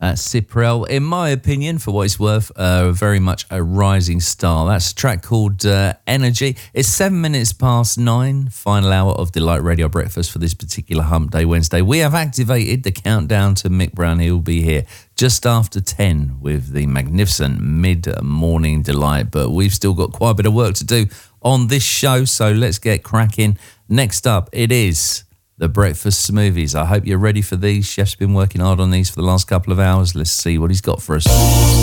Cyprel, in my opinion, for what it's worth, very much a rising star. That's a track called Energy. It's 7 minutes past 9, final hour of Delight Radio Breakfast for this particular Hump Day Wednesday. We have activated the countdown to Mick Brown. He'll be here just after 10 with the magnificent mid-morning delight. But we've still got quite a bit of work to do on this show, so let's get cracking. Next up, it is the breakfast smoothies. I hope you're ready for these. Chef's been working hard on these for the last couple of hours. Let's see what he's got for us.